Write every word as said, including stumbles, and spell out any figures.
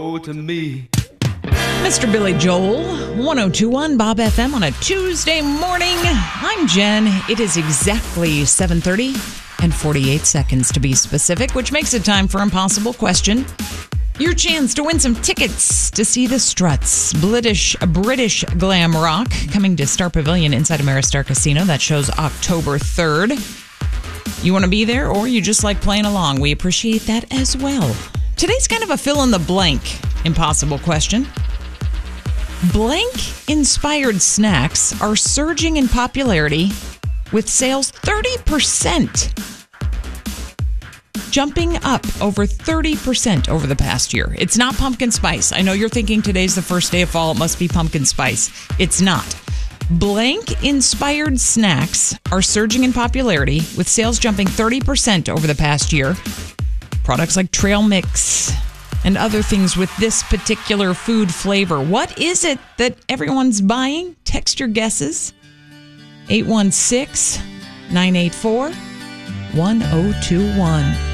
Oh, to me. Mister Billy Joel, one oh two point one Bob F M on a Tuesday morning. I'm Jen. It is exactly seven thirty and forty-eight seconds to be specific, which makes it time for Impossible Question. Your chance to win some tickets to see the Struts, British, British glam rock, coming to Star Pavilion inside Ameristar Casino. That show's October third. You want to be there, or you just like playing along? We appreciate that as well. Today's kind of a fill-in-the-blank Impossible Question. Blank-inspired snacks are surging in popularity with sales thirty percent. Jumping up over thirty percent over the past year. It's not pumpkin spice. I know you're thinking today's the first day of fall. It must be pumpkin spice. It's not. Blank-inspired snacks are surging in popularity with sales jumping thirty percent over the past year. Products like trail mix and other things with this particular food flavor. What is it that everyone's buying? Text your guesses. eight one six, nine eight four, one oh two one.